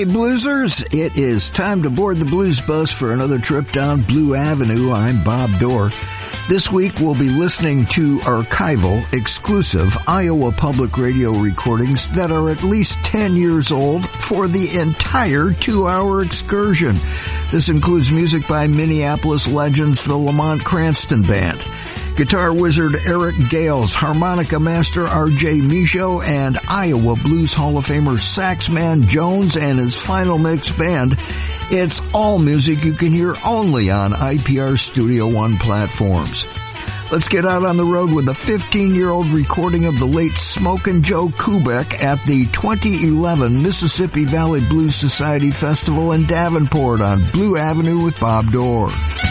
Bluesers, it is time to board the blues bus for another trip down Blue Avenue. I'm Bob Dorr. This week we'll be listening to archival, exclusive Iowa Public Radio recordings that are at least 10 years old for the entire 2-hour excursion. This includes music by Minneapolis legends, the Lamont Cranston Band, guitar wizard Eric Gales, harmonica master R.J. Michaud, and Iowa Blues Hall of Famer Saxman Jones and his Final Mix Band. It's all music you can hear only on IPR Studio One platforms. Let's get out on the road with a 15-year-old recording of the late Smokin' Joe Kubek at the 2011 Mississippi Valley Blues Society Festival in Davenport on Blue Avenue with Bob Dorr.